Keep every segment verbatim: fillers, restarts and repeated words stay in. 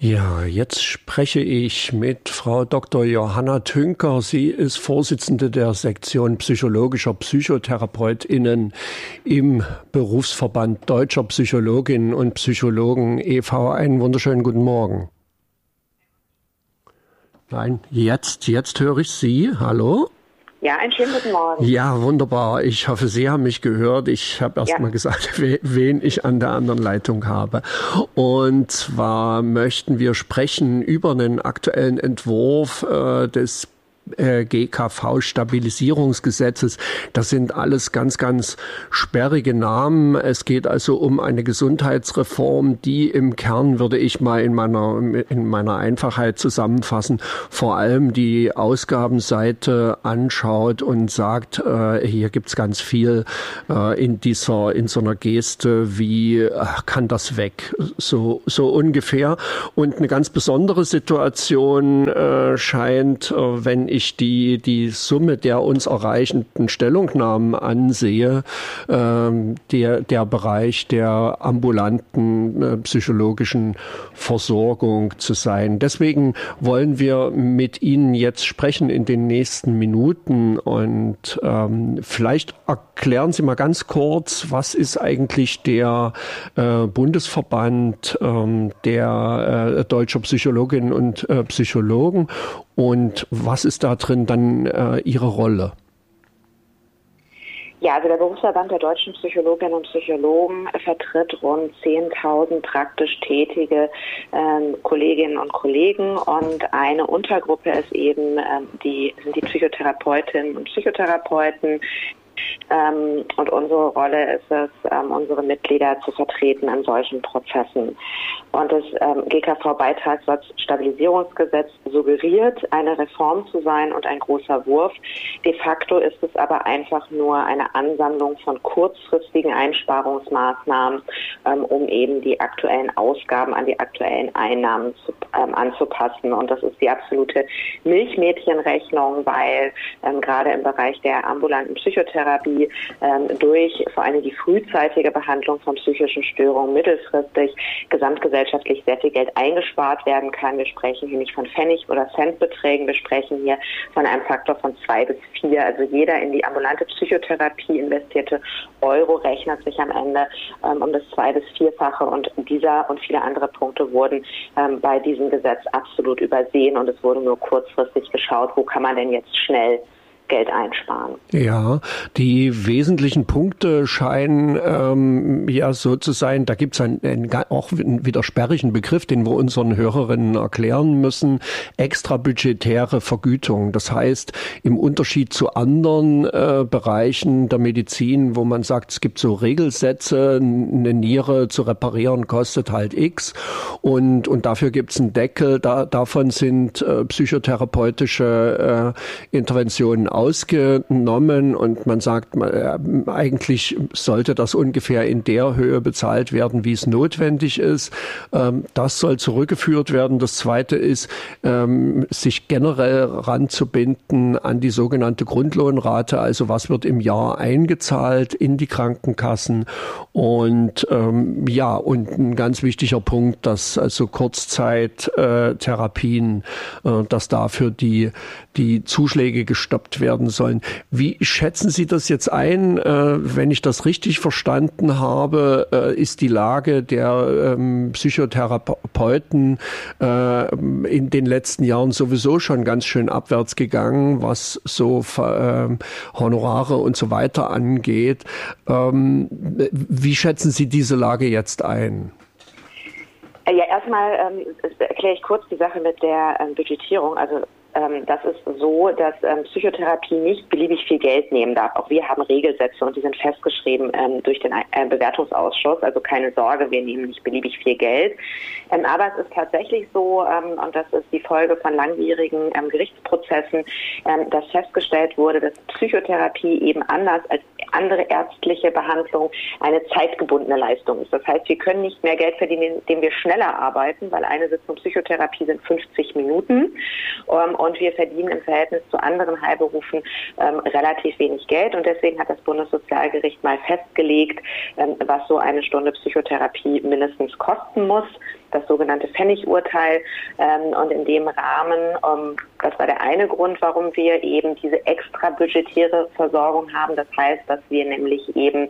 Ja, jetzt spreche ich mit Frau Doktor Johanna Tünker. Sie ist Vorsitzende der Sektion psychologischer PsychotherapeutInnen im Berufsverband Deutscher Psychologinnen und Psychologen e V Einen wunderschönen guten Morgen. Nein, jetzt, jetzt höre ich Sie. Hallo? Ja, einen schönen guten Morgen. Ja, wunderbar. Ich hoffe, Sie haben mich gehört. Ich habe erst ja. mal gesagt, wen ich an der anderen Leitung habe. Und zwar möchten wir sprechen über einen aktuellen Entwurf äh, des G K V-Stabilisierungsgesetzes. Das sind alles ganz, ganz sperrige Namen. Es geht also um eine Gesundheitsreform, die im Kern, würde ich mal in meiner, in meiner Einfachheit zusammenfassen, vor allem die Ausgabenseite anschaut und sagt, äh, hier gibt's ganz viel äh, in dieser, in so einer Geste wie, ach, kann das weg? So, so ungefähr. Und eine ganz besondere Situation äh, scheint, äh, wenn ich die, die Summe der uns erreichenden Stellungnahmen ansehe, ähm, der, der Bereich der ambulanten äh, psychologischen Versorgung zu sein. Deswegen wollen wir mit Ihnen jetzt sprechen in den nächsten Minuten und ähm, vielleicht erklären Sie mal ganz kurz, was ist eigentlich der äh, Bundesverband ähm, der äh, deutscher Psychologinnen und äh, Psychologen und was ist da drin dann äh, Ihre Rolle? Ja, also der Berufsverband der deutschen Psychologinnen und Psychologen vertritt rund zehntausend praktisch tätige ähm, Kolleginnen und Kollegen und eine Untergruppe ist eben ähm, die sind die Psychotherapeutinnen und Psychotherapeuten. Ähm, und unsere Rolle ist es, ähm, unsere Mitglieder zu vertreten in solchen Prozessen. Und das ähm, G K V-Beitragssatzstabilisierungsgesetz suggeriert, eine Reform zu sein und ein großer Wurf. De facto ist es aber einfach nur eine Ansammlung von kurzfristigen Einsparungsmaßnahmen, ähm, um eben die aktuellen Ausgaben an die aktuellen Einnahmen zu, ähm, anzupassen. Und das ist die absolute Milchmädchenrechnung, weil ähm, gerade im Bereich der ambulanten Psychotherapie ähm, durch vor allem die frühzeitige Behandlung von psychischen Störungen mittelfristig gesamtgesellschaftlich sehr viel Geld eingespart werden kann. Wir sprechen hier nicht von Pfennig- oder Centbeträgen, wir sprechen hier von einem Faktor von zwei bis vier. Also jeder in die ambulante Psychotherapie investierte Euro rechnet sich am Ende ähm, um das zwei- bis vierfache und dieser und viele andere Punkte wurden ähm, bei diesem Gesetz absolut übersehen und es wurde nur kurzfristig geschaut, wo kann man denn jetzt schnell Geld einsparen. Ja, die wesentlichen Punkte scheinen ähm, ja so zu sein, da gibt es einen, einen auch wieder sperrigen Begriff, den wir unseren Hörerinnen erklären müssen, extrabudgetäre Vergütung. Das heißt, im Unterschied zu anderen äh, Bereichen der Medizin, wo man sagt, es gibt so Regelsätze, eine Niere zu reparieren kostet halt X und, und dafür gibt es einen Deckel, da, davon sind äh, psychotherapeutische äh, Interventionen ausgenommen und man sagt, man, eigentlich sollte das ungefähr in der Höhe bezahlt werden, wie es notwendig ist. Ähm, das soll zurückgeführt werden. Das Zweite ist, ähm, sich generell ranzubinden an die sogenannte Grundlohnrate, also was wird im Jahr eingezahlt in die Krankenkassen und ähm, ja, und ein ganz wichtiger Punkt, dass also Kurzzeittherapien, äh, dass dafür die, die Zuschläge gestoppt werden werden sollen. Wie schätzen Sie das jetzt ein? Äh, wenn ich das richtig verstanden habe, äh, ist die Lage der ähm, Psychotherapeuten äh, in den letzten Jahren sowieso schon ganz schön abwärts gegangen, was so äh, Honorare und so weiter angeht. Ähm, wie schätzen Sie diese Lage jetzt ein? Ja, erstmal ähm, erkläre ich kurz die Sache mit der ähm, Budgetierung. Also Ähm, das ist so, dass ähm, Psychotherapie nicht beliebig viel Geld nehmen darf. Auch wir haben Regelsätze und die sind festgeschrieben ähm, durch den äh, Bewertungsausschuss. Also keine Sorge, wir nehmen nicht beliebig viel Geld. Ähm, aber es ist tatsächlich so, ähm, und das ist die Folge von langwierigen ähm, Gerichtsprozessen, ähm, dass festgestellt wurde, dass Psychotherapie eben anders als andere ärztliche Behandlung eine zeitgebundene Leistung ist. Das heißt, wir können nicht mehr Geld verdienen, indem wir schneller arbeiten, weil eine Sitzung Psychotherapie sind fünfzig Minuten. Ähm, und wir verdienen im Verhältnis zu anderen Heilberufen ähm, relativ wenig Geld. Und deswegen hat das Bundessozialgericht mal festgelegt, ähm, was so eine Stunde Psychotherapie mindestens kosten muss. das sogenannte Pfennigurteil. Und in dem Rahmen, das war der eine Grund, warum wir eben diese extra budgetäre Versorgung haben. Das heißt, dass wir nämlich eben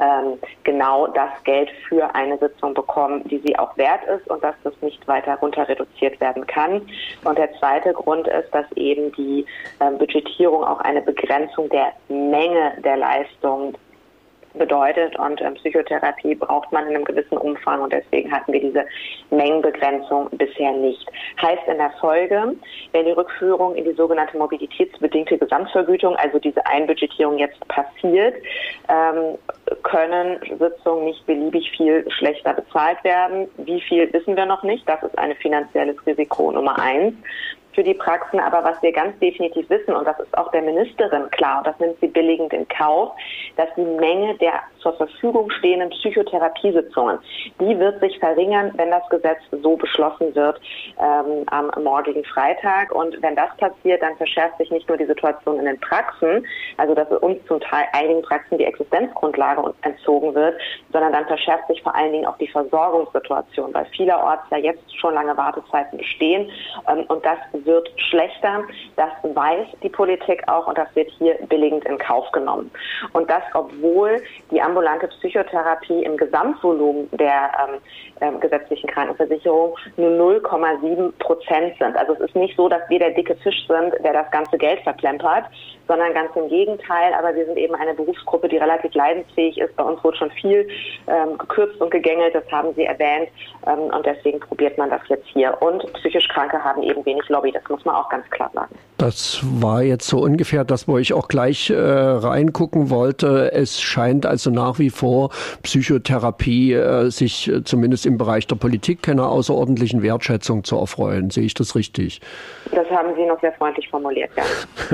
genau das Geld für eine Sitzung bekommen, die sie auch wert ist und dass das nicht weiter runter reduziert werden kann. Und der zweite Grund ist, dass eben die Budgetierung auch eine Begrenzung der Menge der Leistung bedeutet und ähm, Psychotherapie braucht man in einem gewissen Umfang und deswegen hatten wir diese Mengenbegrenzung bisher nicht. Heißt in der Folge, wenn die Rückführung in die sogenannte mobilitätsbedingte Gesamtvergütung, also diese Einbudgetierung jetzt passiert, ähm, können Sitzungen nicht beliebig viel schlechter bezahlt werden. Wie viel wissen wir noch nicht. Das ist ein finanzielles Risiko Nummer eins für die Praxen. Aber was wir ganz definitiv wissen, und das ist auch der Ministerin klar, und das nimmt sie billigend in Kauf, dass die Menge der zur Verfügung stehenden Psychotherapiesitzungen, die wird sich verringern, wenn das Gesetz so beschlossen wird ähm, am morgigen Freitag. Und wenn das passiert, dann verschärft sich nicht nur die Situation in den Praxen, also dass uns zum Teil einigen Praxen die Existenzgrundlage entzogen wird, sondern dann verschärft sich vor allen Dingen auch die Versorgungssituation, weil vielerorts ja jetzt schon lange Wartezeiten bestehen ähm, und das wird schlechter. Das weiß die Politik auch und das wird hier billigend in Kauf genommen. Und das, obwohl die ambulante Psychotherapie im Gesamtvolumen der ähm, äh, gesetzlichen Krankenversicherung nur null Komma sieben Prozent sind. Also es ist nicht so, dass wir der dicke Fisch sind, der das ganze Geld verplempert, sondern ganz im Gegenteil. Aber wir sind eben eine Berufsgruppe, die relativ leidensfähig ist. Bei uns wurde schon viel ähm, gekürzt und gegängelt, das haben Sie erwähnt. Ähm, und deswegen probiert man das jetzt hier. Und psychisch Kranke haben eben wenig Lobby, das muss man auch ganz klar sagen. Das war jetzt so ungefähr das, wo ich auch gleich äh, reingucken wollte. Es scheint also nach wie vor Psychotherapie äh, sich äh, zumindest im Bereich der Politik keiner außerordentlichen Wertschätzung zu erfreuen. Sehe ich das richtig? Das haben Sie noch sehr freundlich formuliert, ja.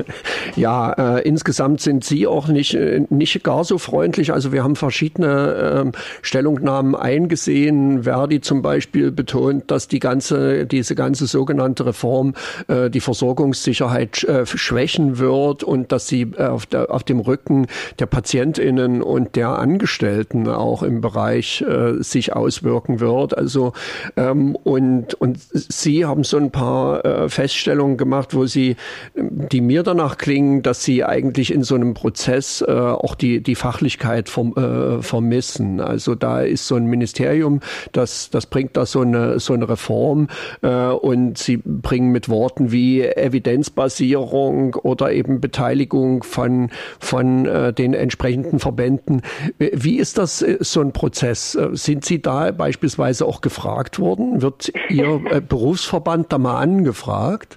Ja, äh, insgesamt sind Sie auch nicht, äh, nicht gar so freundlich. Also wir haben verschiedene äh, Stellungnahmen eingesehen. Verdi zum Beispiel betont, dass die ganze, diese ganze sogenannte Reform äh, die Versorgungssicherheit äh, schwächen wird und dass sie äh, auf, der, auf dem Rücken der PatientInnen und der Angestellten auch im Bereich äh, sich auswirken wird. Also ähm, und, und Sie haben so ein paar äh, Feststellungen gemacht, wo Sie, die mir danach klingen, dass Sie eigentlich in so einem Prozess äh, auch die, die Fachlichkeit vom, äh, vermissen. Also da ist so ein Ministerium, das, das bringt da so eine, so eine Reform äh, und Sie bringen mit Worten wie Evidenzbasierung oder eben Beteiligung von, von äh, den entsprechenden Verbänden. Wie ist das äh, so ein Prozess? Sind Sie da beispielsweise auch gefragt worden? Wird Ihr äh, Berufsverband da mal angefragt?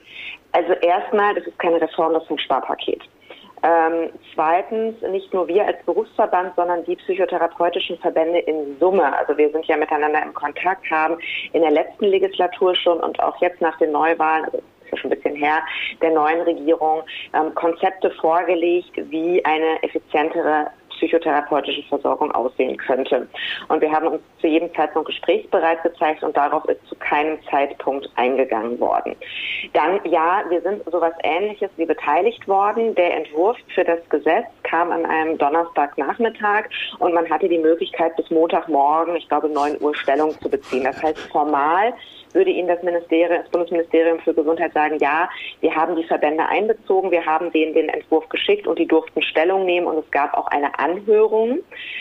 Also erstmal, das ist keine Reform, das ist ein Sparpaket. Ähm, zweitens, nicht nur wir als Berufsverband, sondern die psychotherapeutischen Verbände in Summe, also wir sind ja miteinander im Kontakt, haben in der letzten Legislatur schon und auch jetzt nach den Neuwahlen, also ist ja schon ein bisschen her, der neuen Regierung, ähm, Konzepte vorgelegt, wie eine effizientere psychotherapeutische Versorgung aussehen könnte. Und wir haben uns zu jedem Zeitpunkt gesprächsbereit gezeigt und darauf ist zu keinem Zeitpunkt eingegangen worden. Dann, ja, wir sind sowas Ähnliches wie beteiligt worden. Der Entwurf für das Gesetz kam an einem Donnerstagnachmittag und man hatte die Möglichkeit, bis Montagmorgen, ich glaube neun Uhr, Stellung zu beziehen. Das heißt, formal würde Ihnen das Ministerium, das Bundesministerium für Gesundheit sagen, ja, wir haben die Verbände einbezogen, wir haben denen den Entwurf geschickt und die durften Stellung nehmen und es gab auch eine Anhörung.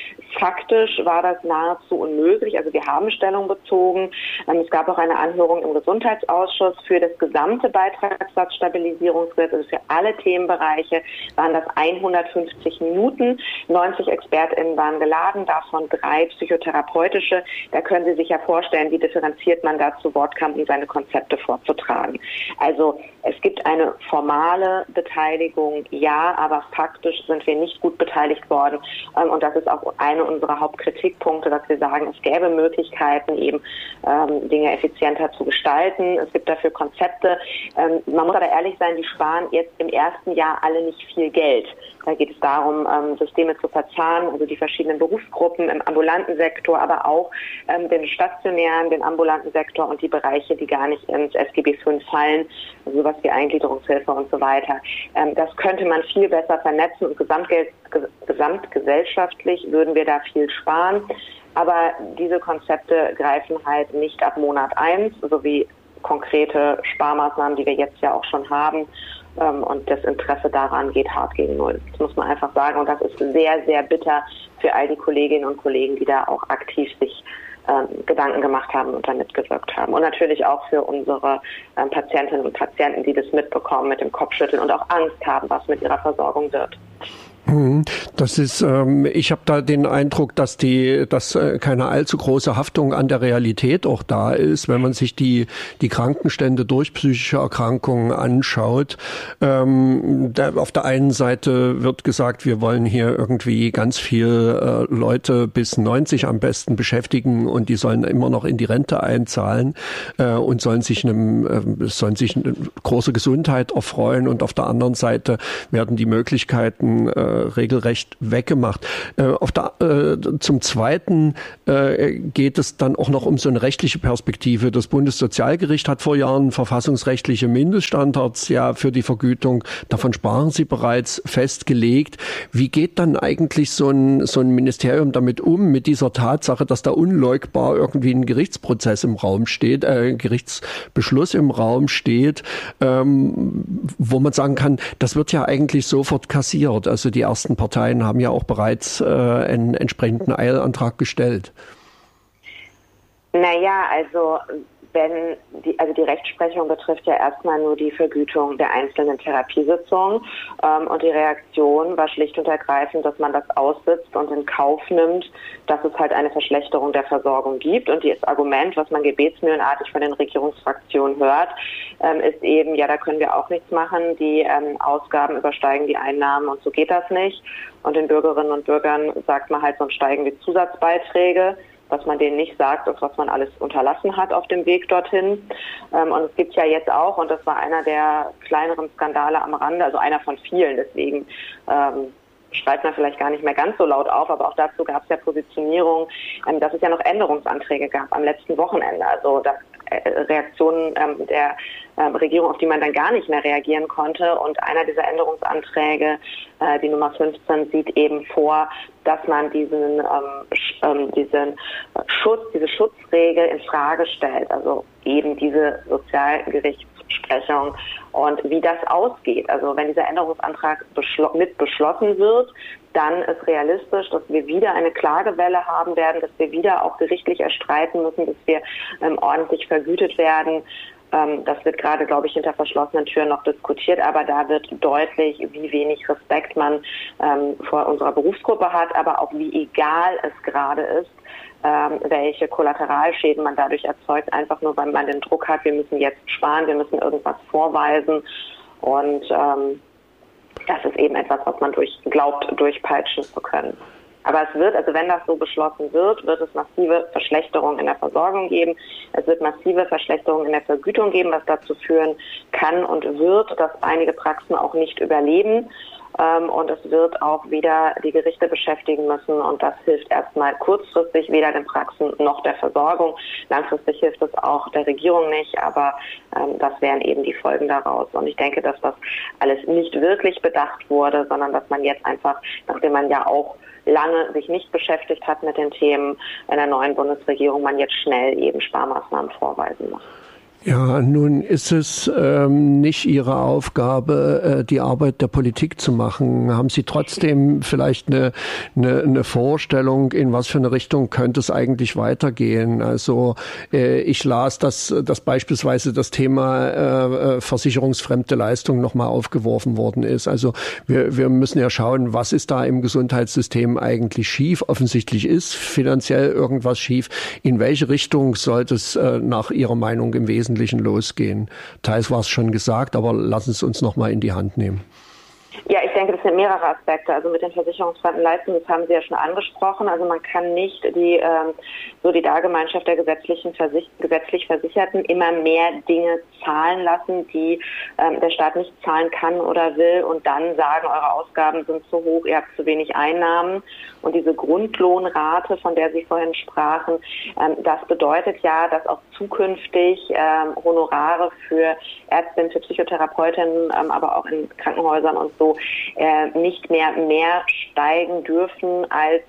Faktisch war das nahezu unmöglich, also wir haben Stellung bezogen. Es gab auch eine Anhörung im Gesundheitsausschuss für das gesamte Beitragssatzstabilisierungsgesetz, also für alle Themenbereiche waren das hundertfünfzig Minuten, neunzig ExpertInnen waren geladen, davon drei psychotherapeutische. Da können Sie sich ja vorstellen, wie differenziert man da zu Wort kam, um seine Konzepte vorzutragen. Also es gibt eine formale Beteiligung, ja, aber faktisch sind wir nicht gut beteiligt worden. Und das ist auch eine unserer Hauptkritikpunkte, dass wir sagen, es gäbe Möglichkeiten, eben ähm, Dinge effizienter zu gestalten. Es gibt dafür Konzepte. Ähm, man muss aber ehrlich sein, die sparen jetzt im ersten Jahr alle nicht viel Geld. Da geht es darum, ähm, Systeme zu verzahnen, also die verschiedenen Berufsgruppen im ambulanten Sektor, aber auch ähm, den stationären, den ambulanten Sektor und die Bereiche, die gar nicht ins S G B fünf fallen, also sowas wie Eingliederungshilfe und so weiter. Ähm, das könnte man viel besser vernetzen und Gesamtgeld, gesamtgesellschaftlich würden wir da viel sparen. Aber diese Konzepte greifen halt nicht ab Monat eins, sowie konkrete Sparmaßnahmen, die wir jetzt ja auch schon haben. Und das Interesse daran geht hart gegen Null. Das muss man einfach sagen. Und das ist sehr, sehr bitter für all die Kolleginnen und Kollegen, die da auch aktiv sich ähm, Gedanken gemacht haben und da mitgewirkt haben. Und natürlich auch für unsere ähm, Patientinnen und Patienten, die das mitbekommen, mit dem Kopfschütteln und auch Angst haben, was mit ihrer Versorgung wird. Das ist, ähm, ich habe da den Eindruck, dass die, dass äh, keine allzu große Haftung an der Realität auch da ist, wenn man sich die die Krankenstände durch psychische Erkrankungen anschaut. Ähm, da, auf der einen Seite wird gesagt, wir wollen hier irgendwie ganz viel äh, Leute bis neunzig am besten beschäftigen und die sollen immer noch in die Rente einzahlen äh, und sollen sich einem äh, sollen sich eine große Gesundheit erfreuen. Und auf der anderen Seite werden die Möglichkeiten äh, regelrecht weggemacht. Äh, auf der, äh, zum Zweiten äh, geht es dann auch noch um so eine rechtliche Perspektive. Das Bundessozialgericht hat vor Jahren verfassungsrechtliche Mindeststandards ja für die Vergütung, davon sprachen Sie bereits, festgelegt. Wie geht dann eigentlich so ein, so ein Ministerium damit um, mit dieser Tatsache, dass da unleugbar irgendwie ein Gerichtsprozess im Raum steht, äh, Gerichtsbeschluss im Raum steht, ähm, wo man sagen kann, das wird ja eigentlich sofort kassiert. Also die ersten Parteien haben ja auch bereits äh, einen entsprechenden Eilantrag gestellt. Naja, also wenn die, also die Rechtsprechung betrifft ja erstmal nur die Vergütung der einzelnen Therapiesitzungen ähm, und die Reaktion war schlicht und ergreifend, dass man das aussitzt und in Kauf nimmt, dass es halt eine Verschlechterung der Versorgung gibt. Und das Argument, was man gebetsmühlenartig von den Regierungsfraktionen hört, ähm, ist eben, ja, da können wir auch nichts machen, die ähm, Ausgaben übersteigen die Einnahmen und so geht das nicht. Und den Bürgerinnen und Bürgern sagt man halt, sonst steigen die Zusatzbeiträge. Was man denen nicht sagt und was man alles unterlassen hat auf dem Weg dorthin. Und es gibt ja jetzt auch, und das war einer der kleineren Skandale am Rande, also einer von vielen, deswegen ähm, schreibt man vielleicht gar nicht mehr ganz so laut auf, aber auch dazu gab es ja Positionierung, ähm, dass es ja noch Änderungsanträge gab am letzten Wochenende. Also dass äh, Reaktionen ähm, der ähm, Regierung, auf die man dann gar nicht mehr reagieren konnte. Und einer dieser Änderungsanträge, äh, die Nummer fünfzehn, sieht eben vor, dass man diesen, ähm, diesen Schutz, diese Schutzregel in Frage stellt, also eben diese Sozialgerichtsprechung und wie das ausgeht. Also wenn dieser Änderungsantrag beschl- mit beschlossen wird, dann ist realistisch, dass wir wieder eine Klagewelle haben werden, dass wir wieder auch gerichtlich erstreiten müssen, dass wir ähm, ordentlich vergütet werden. Das wird gerade, glaube ich, hinter verschlossenen Türen noch diskutiert, aber da wird deutlich, wie wenig Respekt man ähm, vor unserer Berufsgruppe hat, aber auch wie egal es gerade ist, ähm, welche Kollateralschäden man dadurch erzeugt, einfach nur, weil man den Druck hat, wir müssen jetzt sparen, wir müssen irgendwas vorweisen und ähm, das ist eben etwas, was man durch, glaubt, durchpeitschen zu können. Aber es wird, also wenn das so beschlossen wird, wird es massive Verschlechterungen in der Versorgung geben. Es wird massive Verschlechterungen in der Vergütung geben, was dazu führen kann und wird, dass einige Praxen auch nicht überleben. Und es wird auch wieder die Gerichte beschäftigen müssen. Und das hilft erstmal kurzfristig weder den Praxen noch der Versorgung. Langfristig hilft es auch der Regierung nicht. Aber ähm, das wären eben die Folgen daraus. Und ich denke, dass das alles nicht wirklich bedacht wurde, sondern dass man jetzt einfach, nachdem man ja auch lange sich nicht beschäftigt hat mit den Themen in der neuen Bundesregierung, man jetzt schnell eben Sparmaßnahmen vorweisen muss. Ja, nun ist es ähm, nicht Ihre Aufgabe, äh, die Arbeit der Politik zu machen. Haben Sie trotzdem vielleicht eine, eine, eine Vorstellung, in was für eine Richtung könnte es eigentlich weitergehen? Also äh, ich las, dass, dass beispielsweise das Thema äh, versicherungsfremde Leistungen nochmal aufgeworfen worden ist. Also wir, wir müssen ja schauen, was ist da im Gesundheitssystem eigentlich schief? Offensichtlich ist finanziell irgendwas schief. In welche Richtung sollte es äh, nach Ihrer Meinung im Wesentlichen losgehen? Teils war es schon gesagt, aber lassen Sie es uns noch mal in die Hand nehmen. Ja, ich denke, das sind mehrere Aspekte. Also mit den versicherungsfremden Leistungen, das haben Sie ja schon angesprochen. Also man kann nicht die ähm, Solidargemeinschaft der gesetzlichen Versich- gesetzlich Versicherten immer mehr Dinge zahlen lassen, die ähm, der Staat nicht zahlen kann oder will und dann sagen, eure Ausgaben sind zu hoch, ihr habt zu wenig Einnahmen. Und diese Grundlohnrate, von der Sie vorhin sprachen, ähm, das bedeutet ja, dass auch zukünftig ähm, Honorare für Ärztinnen, für Psychotherapeutinnen, ähm, aber auch in Krankenhäusern und so äh, nicht mehr mehr steigen dürfen als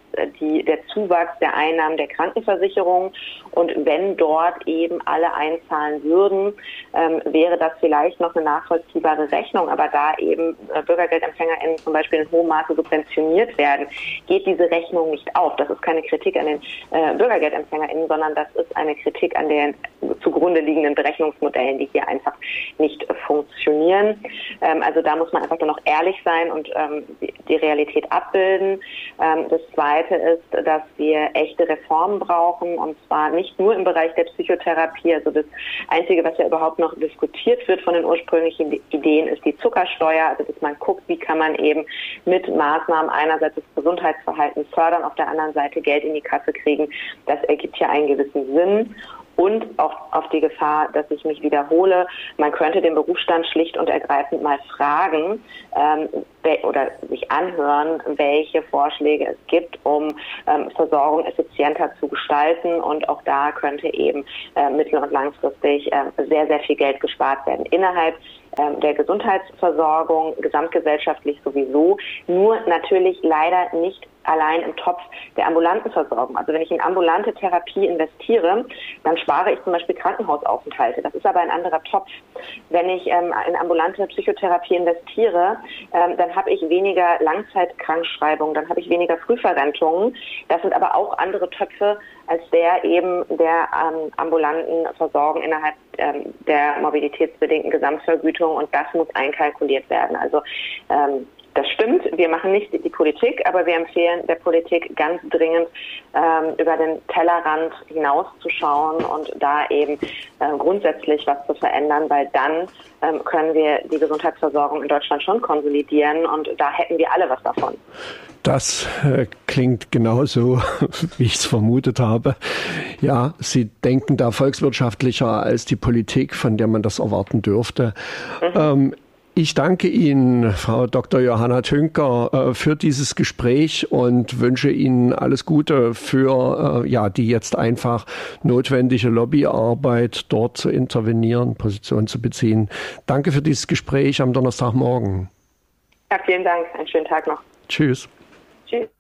die, der Zuwachs der Einnahmen der Krankenversicherung. Und wenn dort eben alle einzahlen würden, ähm, wäre das vielleicht noch eine nachvollziehbare Rechnung. Aber da eben äh, BürgergeldempfängerInnen zum Beispiel in hohem Maße subventioniert werden, geht diese Rechnung nicht auf. Das ist keine Kritik an den äh, BürgergeldempfängerInnen, sondern das ist eine Kritik an den zugrunde liegenden Berechnungsmodellen, die hier einfach nicht äh, funktionieren. Ähm, also da muss man einfach nur noch ehrlich sein und ähm, die, die Realität abbilden. Ähm, das Zweite ist, dass wir echte Reformen brauchen, und zwar nicht nur im Bereich der Psychotherapie. Also das Einzige, was ja überhaupt noch diskutiert wird von den ursprünglichen Ideen, ist die Zuckersteuer. Also dass man guckt, wie kann man eben mit Maßnahmen einerseits das Gesundheitsverhalten fördern, auf der anderen Seite Geld in die Kasse kriegen. Das ergibt ja einen gewissen Sinn. Und auch auf die Gefahr, dass ich mich wiederhole, man könnte den Berufsstand schlicht und ergreifend mal fragen ähm, oder sich anhören, welche Vorschläge es gibt, um ähm, Versorgung effizienter zu gestalten. Und auch da könnte eben äh, mittel- und langfristig äh, sehr, sehr viel Geld gespart werden. Innerhalb ähm, der Gesundheitsversorgung, gesamtgesellschaftlich sowieso, nur natürlich leider nicht allein im Topf der ambulanten Versorgung. Also wenn ich in ambulante Therapie investiere, dann spare ich zum Beispiel Krankenhausaufenthalte. Das ist aber ein anderer Topf. Wenn ich ähm, in ambulante Psychotherapie investiere, ähm, dann habe ich weniger Langzeitkrankschreibungen, dann habe ich weniger Frühverrentungen. Das sind aber auch andere Töpfe als der eben der ähm, ambulanten Versorgung innerhalb ähm, der mobilitätsbedingten Gesamtvergütung, und das muss einkalkuliert werden. Also ähm, das stimmt, wir machen nicht die Politik, aber wir empfehlen der Politik ganz dringend, ähm, über den Tellerrand hinauszuschauen und da eben äh, grundsätzlich was zu verändern, weil dann ähm, können wir die Gesundheitsversorgung in Deutschland schon konsolidieren, und da hätten wir alle was davon. Das äh, klingt genauso, wie ich es vermutet habe. Ja, Sie denken da volkswirtschaftlicher als die Politik, von der man das erwarten dürfte. Mhm. Ähm, Ich danke Ihnen, Frau Doktor Johanna Tüncker, für dieses Gespräch und wünsche Ihnen alles Gute für ja, die jetzt einfach notwendige Lobbyarbeit, dort zu intervenieren, Position zu beziehen. Danke für dieses Gespräch am Donnerstagmorgen. Ja, vielen Dank. Einen schönen Tag noch. Tschüss. Tschüss.